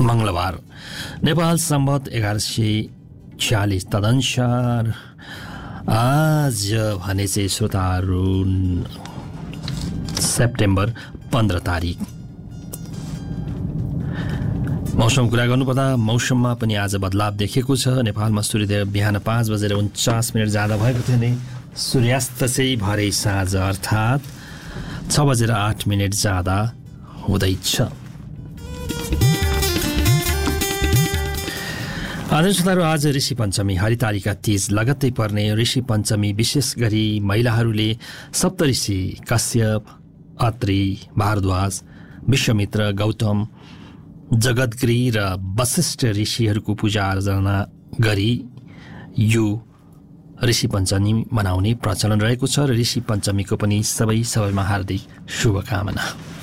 मंगलबार नेपाल सम्वत 1146 तदनुसार आज भने चाहिँ श्रोताहरू सेप्टेम्बर 15 तारिक। मौसम कुरा गर्नुपर्दा मौसममा पनि आज बदलाव देखिएको छ। नेपालमा सूर्योदय बिहान 5:49 जाँदा भएको थियो भने सूर्यास्त चाहिँ भरे साँझ अर्थात् 6:08 जाँदा हुँदैछ। आदर्श श्रोताहरू, आज ऋषि पञ्चमी हरितालिका तीज लगत्तै पर्ने ऋषि पञ्चमी विशेष गरी महिलाहरूले सप्तऋषि कश्यप, अत्रि, भारद्वाज, विश्वामित्र, गौतम, जगद्गिरी र वशिष्ठ ऋषिहरूको पूजा आराधना गरी यो ऋषि पञ्चमी मनाउने प्रचलन रहेको छ र ऋषि पञ्चमीको पनि सबैमा हार्दिक शुभकामना।